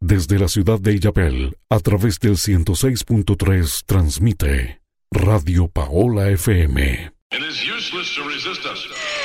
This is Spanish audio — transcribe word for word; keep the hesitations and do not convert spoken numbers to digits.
Desde la ciudad de Illapel, a través del ciento seis punto tres, transmite Radio Paola F M. It is useless to resist us.